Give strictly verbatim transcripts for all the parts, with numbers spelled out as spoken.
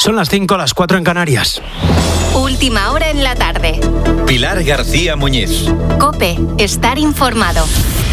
Son las cinco, las cuatro en Canarias. Última hora en la tarde. Pilar García Muñiz. COPE, estar informado.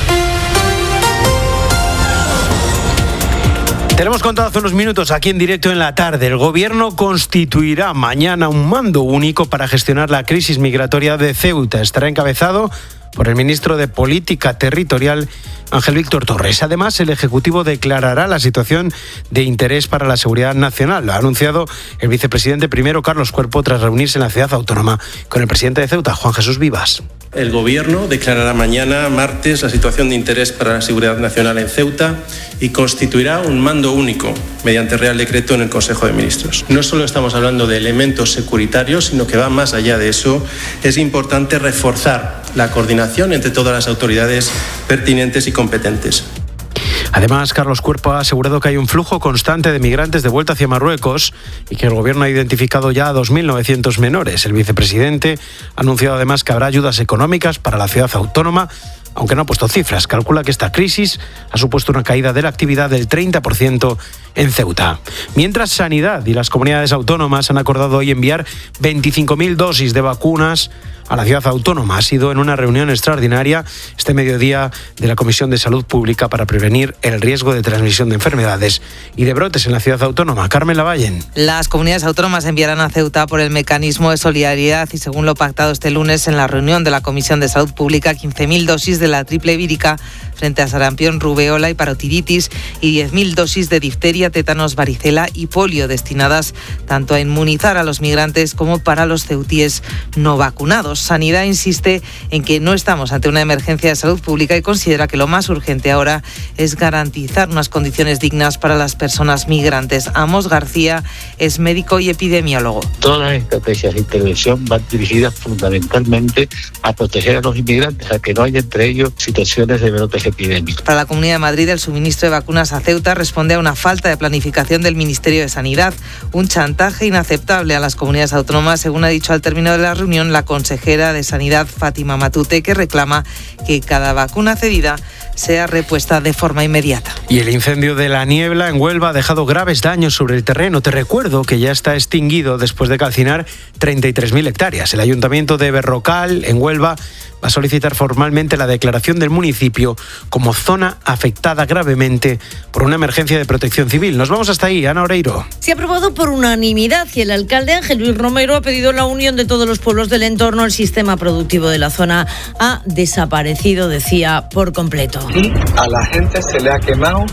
Tenemos contado hace unos minutos aquí en directo en la tarde. El Gobierno constituirá mañana un mando único para gestionar la crisis migratoria de Ceuta. Estará encabezado por el ministro de Política Territorial, Ángel Víctor Torres. Además, el Ejecutivo declarará la situación de interés para la seguridad nacional. Lo ha anunciado el vicepresidente primero, Carlos Cuerpo, tras reunirse en la ciudad autónoma con el presidente de Ceuta, Juan Jesús Vivas. El Gobierno declarará mañana, martes, la situación de interés para la seguridad nacional en Ceuta y constituirá un mando único mediante Real Decreto en el Consejo de Ministros. No solo estamos hablando de elementos securitarios, sino que va más allá de eso. Es importante reforzar la coordinación entre todas las autoridades pertinentes y competentes. Además, Carlos Cuerpo ha asegurado que hay un flujo constante de migrantes de vuelta hacia Marruecos y que el Gobierno ha identificado ya a dos mil novecientos menores. El vicepresidente ha anunciado además que habrá ayudas económicas para la ciudad autónoma, aunque no ha puesto cifras. Calcula que esta crisis ha supuesto una caída de la actividad del treinta por ciento en Ceuta. Mientras, Sanidad y las comunidades autónomas han acordado hoy enviar veinticinco mil dosis de vacunas a la ciudad autónoma. Ha sido en una reunión extraordinaria este mediodía de la Comisión de Salud Pública para prevenir el riesgo de transmisión de enfermedades y de brotes en la ciudad autónoma. Carmen Lavallen. Las comunidades autónomas enviarán a Ceuta por el mecanismo de solidaridad y, según lo pactado este lunes en la reunión de la Comisión de Salud Pública, quince mil dosis de la triple vírica frente a sarampión, rubeola y parotiritis y diez mil dosis de difteria, tétanos, varicela y polio, destinadas tanto a inmunizar a los migrantes como para los ceutíes no vacunados. Sanidad insiste en que no estamos ante una emergencia de salud pública y considera que lo más urgente ahora es garantizar unas condiciones dignas para las personas migrantes. Amos García es médico y epidemiólogo. Todas las estrategias de intervención van dirigidas fundamentalmente a proteger a los inmigrantes, a que no haya entre ellos situaciones de brotes epidémicos. Para la Comunidad de Madrid, el suministro de vacunas a Ceuta responde a una falta de planificación del Ministerio de Sanidad, un chantaje inaceptable a las comunidades autónomas, según ha dicho al término de la reunión la consejera de Sanidad, Fátima Matute, que reclama que cada vacuna cedida sea repuesta de forma inmediata. Y el incendio de La Niebla en Huelva ha dejado graves daños sobre el terreno. Te recuerdo que ya está extinguido después de calcinar treinta y tres mil hectáreas. El Ayuntamiento de Berrocal, en Huelva, va a solicitar formalmente la declaración del municipio como zona afectada gravemente por una emergencia de protección civil. Nos vamos hasta ahí, Ana Oreiro. Se ha aprobado por unanimidad y el alcalde Ángel Luis Romero ha pedido la unión de todos los pueblos del entorno. El sistema productivo de la zona ha desaparecido, decía, por completo. Y a la gente se le ha quemado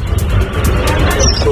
su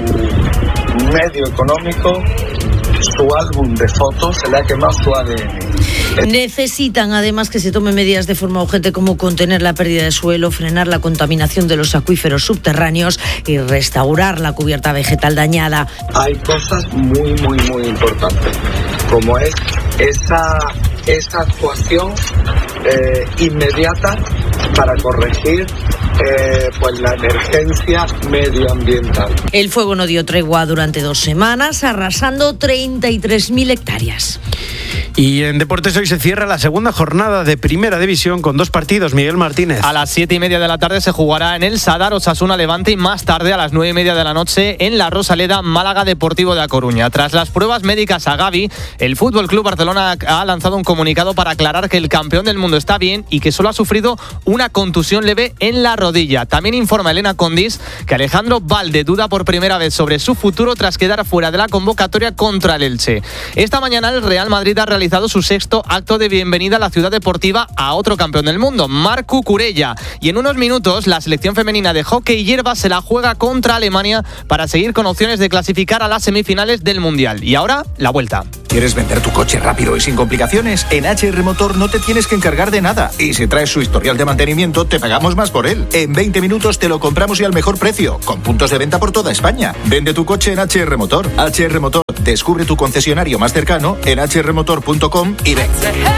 medio económico, su álbum de fotos, se le ha quemado su A D N. Necesitan además que se tomen medidas de forma urgente como contener la pérdida de suelo, frenar la contaminación de los acuíferos subterráneos y restaurar la cubierta vegetal dañada. Hay cosas muy, muy, muy importantes, como es esa, esa actuación eh, inmediata para corregir Eh, pues la emergencia medioambiental. El fuego no dio tregua durante dos semanas, arrasando treinta y tres mil hectáreas. Y en deportes hoy se cierra la segunda jornada de Primera División con dos partidos. Miguel Martínez. A las siete y media de la tarde se jugará en el Sadar Osasuna Levante y más tarde a las nueve y media de la noche en la Rosaleda Málaga Deportivo de A Coruña. Tras las pruebas médicas a Gavi, el Fútbol Club Barcelona ha lanzado un comunicado para aclarar que el campeón del mundo está bien y que solo ha sufrido una contusión leve en la rodilla. También informa Elena Condis que Alejandro Valde duda por primera vez sobre su futuro tras quedar fuera de la convocatoria contra el Elche. Esta mañana el Real Madrid ha realizado su sexto acto de bienvenida a la ciudad deportiva a otro campeón del mundo, Marc Cucurella. Y en unos minutos la selección femenina de hockey hierba se la juega contra Alemania para seguir con opciones de clasificar a las semifinales del Mundial. Y ahora, la vuelta. ¿Quieres vender tu coche rápido y sin complicaciones? En H R Motor no te tienes que encargar de nada. Y si traes su historial de mantenimiento, te pagamos más por él. En veinte minutos te lo compramos y al mejor precio, con puntos de venta por toda España. Vende tu coche en H R Motor. H R Motor. Descubre tu concesionario más cercano en h r motor punto com y ven.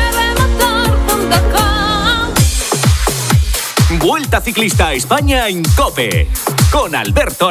Vuelta Ciclista a España en COPE con Alberto Arauz.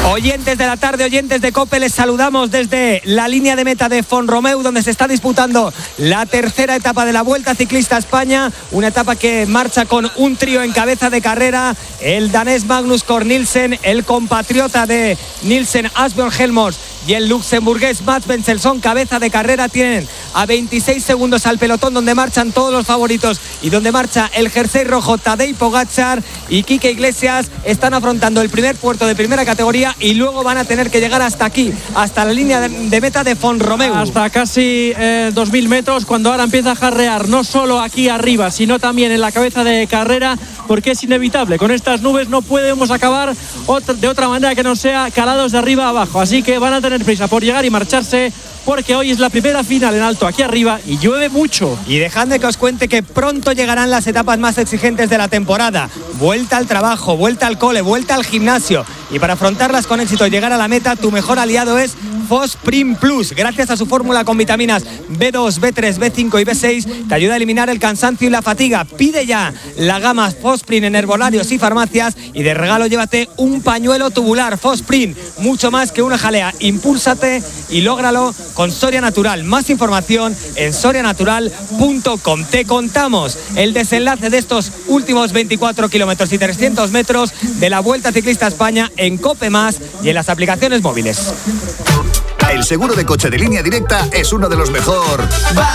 Oyentes de la tarde, oyentes de COPE, les saludamos desde la línea de meta de Font-Romeu, donde se está disputando la tercera etapa de la Vuelta Ciclista a España, una etapa que marcha con un trío en cabeza de carrera, el danés Magnus Cort Nielsen, el compatriota de Nielsen Asbjørn Helmors y el luxemburgués Mats Benselson, cabeza de carrera. Tienen a veintiséis segundos al pelotón, donde marchan todos los favoritos y donde marcha el jersey rojo Tadej Pogačar y Quique Iglesias. Están afrontando el primer puerto de primera categoría y luego van a tener que llegar hasta aquí, hasta la línea de, de meta de Font-Romeu. Hasta casi eh, dos mil metros, cuando ahora empieza a jarrear, no solo aquí arriba, sino también en la cabeza de carrera, porque es inevitable. Con estas nubes no podemos acabar otra, de otra manera que no sea calados de arriba a abajo. Así que van a tener prisa por llegar y marcharse, porque hoy es la primera final en alto aquí arriba y llueve mucho. Y dejadme que os cuente que pronto llegarán las etapas más exigentes de la temporada. Vuelta al trabajo, vuelta al cole, vuelta al gimnasio. Y para afrontarlas con éxito y llegar a la meta, tu mejor aliado es Fosprin Plus. Gracias a su fórmula con vitaminas B dos, B tres, B cinco y B seis, te ayuda a eliminar el cansancio y la fatiga. Pide ya la gama Fosprin en herbolarios y farmacias y de regalo llévate un pañuelo tubular. Fosprin, mucho más que una jalea. Impúlsate y lógralo con Soria Natural. Más información en soria natural punto com. Te contamos el desenlace de estos últimos veinticuatro kilómetros y trescientos metros de la Vuelta Ciclista a España en COPE Más y en las aplicaciones móviles. El seguro de coche de Línea Directa es uno de los mejor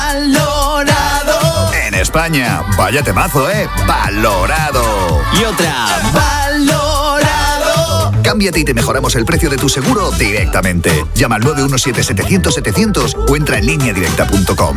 valorado en España. Vaya temazo, ¿eh? Valorado. Y otra, valorado. Cámbiate y te mejoramos el precio de tu seguro directamente. Llama al nueve uno siete, setecientos, setecientos o entra en línea directa punto com.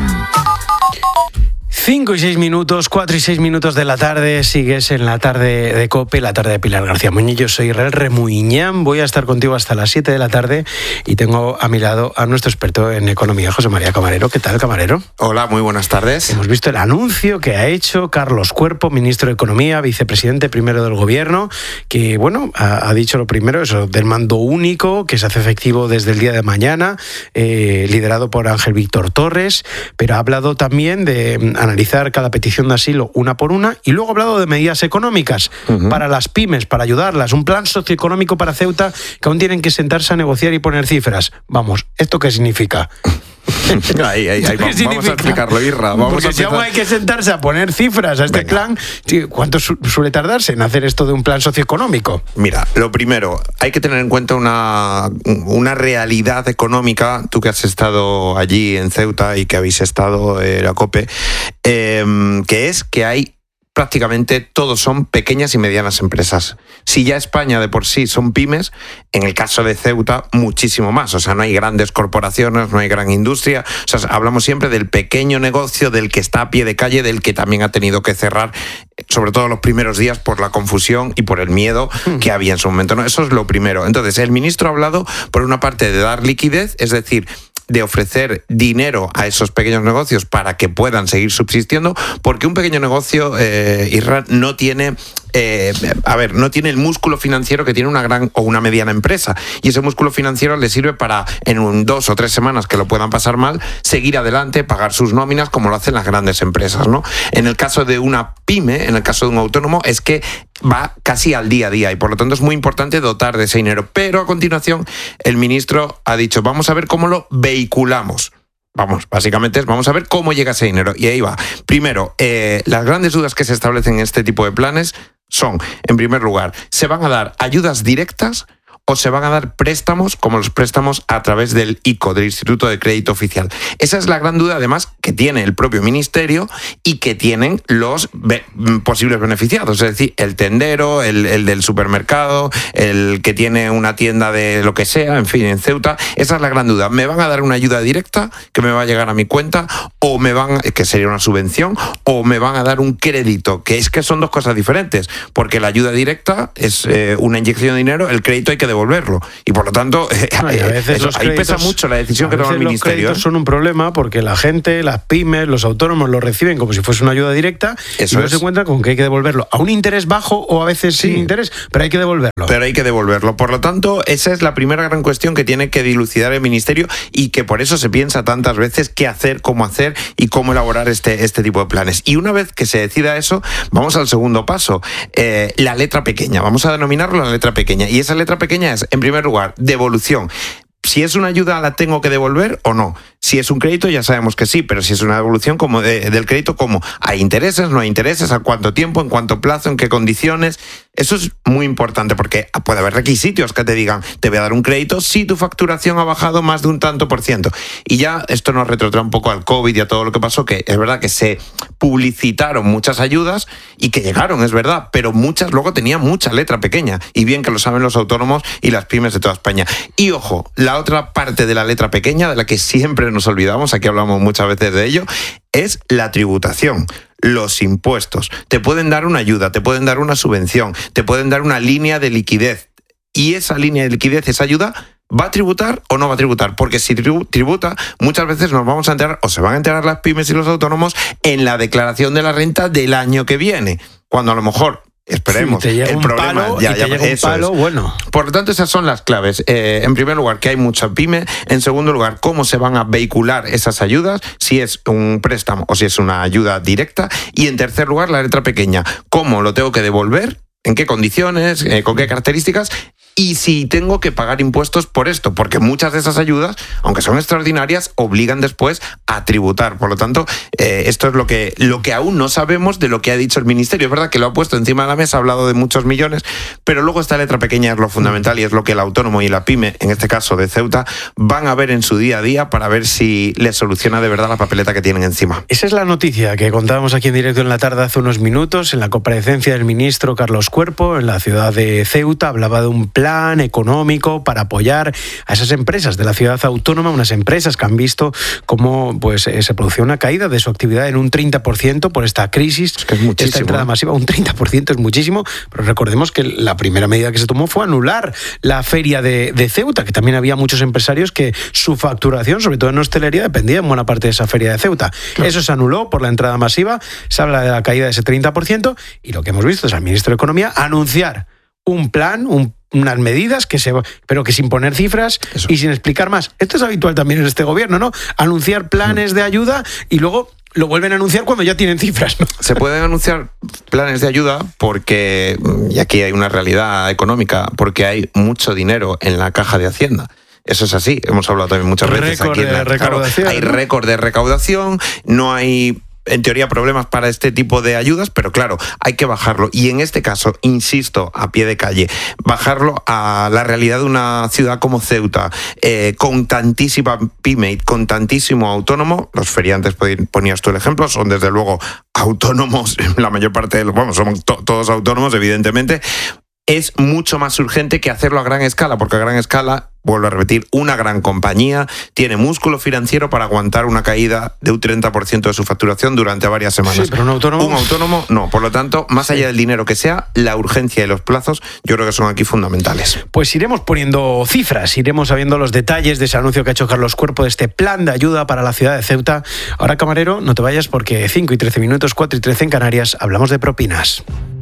cinco y seis minutos, cuatro y seis minutos de la tarde, sigues en la tarde de COPE, la tarde de Pilar García Muñiz. Yo soy Israel Remuñán, voy a estar contigo hasta las siete de la tarde y tengo a mi lado a nuestro experto en economía, José María Camarero. ¿Qué tal, Camarero? Hola, muy buenas tardes. Hemos visto el anuncio que ha hecho Carlos Cuerpo, ministro de Economía, vicepresidente primero del Gobierno, que, bueno, ha, ha dicho lo primero, eso del mando único, que se hace efectivo desde el día de mañana, eh, liderado por Ángel Víctor Torres, pero ha hablado también de analizar cada petición de asilo una por una y luego ha hablado de medidas económicas uh-huh. para las pymes, para ayudarlas, un plan socioeconómico para Ceuta que aún tienen que sentarse a negociar y poner cifras. Vamos, ¿esto qué significa? Ahí, ahí, ahí. Vamos, vamos a explicarlo, Irra. Vamos Porque a si aún hay que sentarse a poner cifras a este Venga. plan, ¿cuánto su- suele tardarse en hacer esto de un plan socioeconómico? Mira, lo primero, hay que tener en cuenta una, una realidad económica, tú que has estado allí en Ceuta y que habéis estado en la COPE, eh, que es que hay prácticamente todos son pequeñas y medianas empresas. Si ya España de por sí son pymes, en el caso de Ceuta muchísimo más. O sea, no hay grandes corporaciones, no hay gran industria. O sea, hablamos siempre del pequeño negocio, del que está a pie de calle, del que también ha tenido que cerrar, sobre todo los primeros días por la confusión y por el miedo que había en su momento, ¿no? Eso es lo primero. Entonces, el ministro ha hablado, por una parte, de dar liquidez, es decir, de ofrecer dinero a esos pequeños negocios para que puedan seguir subsistiendo, porque un pequeño negocio, eh, Israel, no tiene, eh, a ver, no tiene el músculo financiero que tiene una gran o una mediana empresa, y ese músculo financiero le sirve para, en un dos o tres semanas que lo puedan pasar mal, seguir adelante, pagar sus nóminas como lo hacen las grandes empresas, ¿no? En el caso de una pyme, en el caso de un autónomo, es que va casi al día a día y por lo tanto es muy importante dotar de ese dinero. Pero a continuación el ministro ha dicho, vamos a ver cómo lo vehiculamos. Vamos, básicamente es, vamos a ver cómo llega ese dinero. Y ahí va. Primero, eh, las grandes dudas que se establecen en este tipo de planes son, en primer lugar, ¿se van a dar ayudas directas o se van a dar préstamos como los préstamos a través del I C O, del Instituto de Crédito Oficial? Esa es la gran duda, además, que tiene el propio ministerio y que tienen los be- posibles beneficiados, es decir, el tendero, el, el del supermercado, el que tiene una tienda de lo que sea, en fin, en Ceuta. Esa es la gran duda. ¿Me van a dar una ayuda directa que me va a llegar a mi cuenta, o me van, que sería una subvención, o me van a dar un crédito? Que es que son dos cosas diferentes, porque la ayuda directa es eh, una inyección de dinero, el crédito hay que devolverlo, y por lo tanto eh, no, y a veces eso, los ahí créditos, pesa mucho la decisión que toma el los ministerio. Los créditos ¿eh? son un problema porque la gente, las pymes, los autónomos lo reciben como si fuese una ayuda directa eso y no es. se encuentran con que hay que devolverlo a un interés bajo o a veces sí. sin interés, pero hay que devolverlo. Pero hay que devolverlo. Por lo tanto, esa es la primera gran cuestión que tiene que dilucidar el ministerio y que por eso se piensa tantas veces qué hacer, cómo hacer y cómo elaborar este, este tipo de planes. Y una vez que se decida eso, vamos al segundo paso, eh, la letra pequeña. Vamos a denominarlo la letra pequeña. Y esa letra pequeña pequeña es, en primer lugar, devolución. Si es una ayuda, ¿la tengo que devolver o no? Si es un crédito, ya sabemos que sí, pero si es una devolución como de, del crédito, ¿cómo? ¿Hay intereses, no hay intereses? ¿A cuánto tiempo? ¿En cuánto plazo? ¿En qué condiciones? Eso es muy importante porque puede haber requisitos que te digan, te voy a dar un crédito si tu facturación ha bajado más de un tanto por ciento. Y ya esto nos retrotrae un poco al COVID y a todo lo que pasó, que es verdad que se publicitaron muchas ayudas y que llegaron, es verdad, pero muchas luego tenían mucha letra pequeña. Y bien que lo saben los autónomos y las pymes de toda España. Y ojo, la otra parte de la letra pequeña, de la que siempre nos olvidamos, aquí hablamos muchas veces de ello, es la tributación. Los impuestos. Te pueden dar una ayuda, te pueden dar una subvención, te pueden dar una línea de liquidez. Y esa línea de liquidez, esa ayuda, ¿va a tributar o no va a tributar? Porque si tributa, muchas veces nos vamos a enterar, o se van a enterar las pymes y los autónomos, en la declaración de la renta del año que viene. Cuando a lo mejor... Esperemos. Sí, te llega el un problema palo ya, y te ya, llega un palo, es. bueno. Por lo tanto, esas son las claves. Eh, en primer lugar, que hay mucha pyme. En segundo lugar, cómo se van a vehicular esas ayudas, si es un préstamo o si es una ayuda directa. Y en tercer lugar, la letra pequeña. ¿Cómo lo tengo que devolver? ¿En qué condiciones? Eh, ¿Con qué características? Y si tengo que pagar impuestos por esto, porque muchas de esas ayudas, aunque son extraordinarias, obligan después a tributar. Por lo tanto, eh, esto es lo que, lo que aún no sabemos de lo que ha dicho el Ministerio. Es verdad que lo ha puesto encima de la mesa, ha hablado de muchos millones, pero luego esta letra pequeña es lo fundamental y es lo que el autónomo y la pyme, en este caso de Ceuta, van a ver en su día a día para ver si les soluciona de verdad la papeleta que tienen encima. Esa es la noticia que contábamos aquí en directo en la tarde hace unos minutos, en la comparecencia del ministro Carlos Cuerpo en la ciudad de Ceuta. Hablaba de un plan económico para apoyar a esas empresas de la ciudad autónoma, unas empresas que han visto cómo pues, eh, se producía una caída de su actividad en un treinta por ciento por esta crisis, es que es muchísimo, esta entrada ¿eh? masiva. Un treinta por ciento es muchísimo, pero recordemos que la primera medida que se tomó fue anular la feria de, de Ceuta, que también había muchos empresarios que su facturación, sobre todo en hostelería, dependía en buena parte de esa feria de Ceuta. Claro. Eso se anuló por la entrada masiva, se habla de la caída de ese treinta por ciento y lo que hemos visto es al ministro de Economía anunciar un plan, un unas medidas, que se, pero que sin poner cifras Eso. y sin explicar más. Esto es habitual también en este gobierno, ¿no? Anunciar planes de ayuda y luego lo vuelven a anunciar cuando ya tienen cifras, ¿no? Se pueden anunciar planes de ayuda porque, y aquí hay una realidad económica, porque hay mucho dinero en la caja de Hacienda. Eso es así, hemos hablado también muchas veces récord aquí en la de recaudación, claro, hay ¿no? récord de recaudación, no hay... en teoría problemas para este tipo de ayudas, pero claro, hay que bajarlo. Y en este caso, insisto, a pie de calle, bajarlo a la realidad de una ciudad como Ceuta, eh, con tantísima pyme, con tantísimo autónomo. Los feriantes, ponías tú el ejemplo, son desde luego autónomos, la mayor parte de los, vamos, somos to- todos autónomos, evidentemente. Es mucho más urgente que hacerlo a gran escala, porque a gran escala, vuelvo a repetir, una gran compañía tiene músculo financiero para aguantar una caída de un treinta por ciento de su facturación durante varias semanas. Sí, pero un autónomo... Un autónomo, no. Por lo tanto, más allá del dinero que sea, la urgencia y los plazos, yo creo que son aquí fundamentales. Pues iremos poniendo cifras, iremos sabiendo los detalles de ese anuncio que ha hecho Carlos Cuerpo, de este plan de ayuda para la ciudad de Ceuta. Ahora, camarero, no te vayas porque cinco y trece minutos, cuatro y trece en Canarias, hablamos de propinas.